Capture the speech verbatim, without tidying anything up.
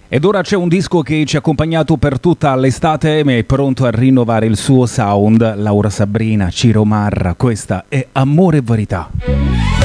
Ed ora c'è un disco che ci ha accompagnato per tutta l'estate, ma è pronto a rinnovare il suo sound. Laura Sabrina, Ciro Marra, questa è Amore e Verità.